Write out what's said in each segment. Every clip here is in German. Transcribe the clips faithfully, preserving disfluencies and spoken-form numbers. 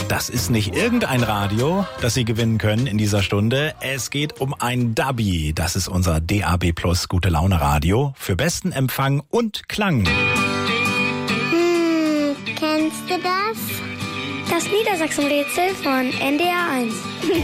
Das ist nicht irgendein Radio, das Sie gewinnen können in dieser Stunde. Es geht um ein Dabi. Das ist unser D A B Plus Gute Laune Radio für besten Empfang und Klang. Hm, kennst du das? Das Niedersachsen-Rätsel von N D R eins.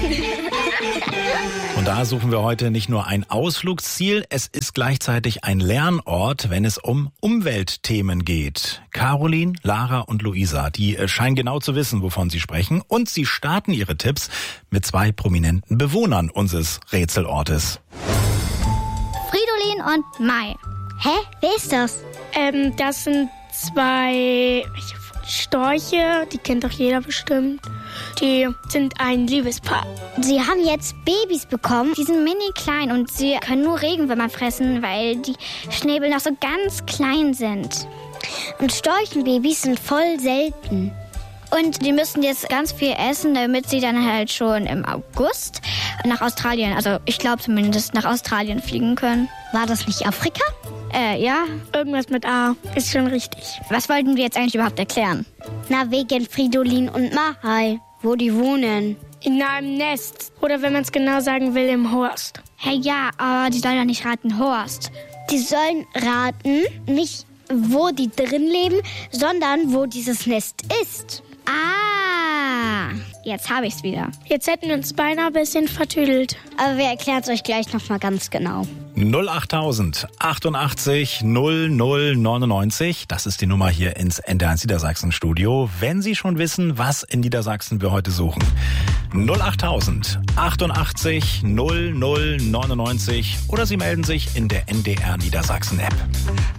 Und da suchen wir heute nicht nur ein Ausflugsziel, es ist gleichzeitig ein Lernort, wenn es um Umweltthemen geht. Caroline, Lara und Luisa, die scheinen genau zu wissen, wovon sie sprechen. Und sie starten ihre Tipps mit zwei prominenten Bewohnern unseres Rätselortes. Fridolin und Mai. Hä? Wer ist das? Ähm, das sind zwei Storche, die kennt doch jeder bestimmt. Die sind ein Liebespaar. Sie haben jetzt Babys bekommen. Die sind mini klein und sie können nur Regenwürmer fressen, weil die Schnäbel noch so ganz klein sind. Und Storchenbabys sind voll selten. Und die müssen jetzt ganz viel essen, damit sie dann halt schon im August nach Australien, also ich glaube zumindest nach Australien fliegen können. War das nicht Afrika? Äh, ja. Irgendwas mit A, ist schon richtig. Was wollten wir jetzt eigentlich überhaupt erklären? Na, wegen Fridolin und Mahai, wo die wohnen. In einem Nest. Oder wenn man es genau sagen will, im Horst. Hey, ja, aber die sollen doch nicht raten, Horst. Die sollen raten, nicht wo die drin leben, sondern wo dieses Nest ist. Ah, jetzt habe ich es wieder. Jetzt hätten wir uns beinahe ein bisschen vertüdelt. Aber wir erklären es euch gleich nochmal ganz genau. null achttausend achtundachtzig null null neunundneunzig, das ist die Nummer hier ins N D R eins Niedersachsen Studio, wenn Sie schon wissen, was in Niedersachsen wir heute suchen. null achttausend achtundachtzig null null neunundneunzig oder Sie melden sich in der N D R Niedersachsen App.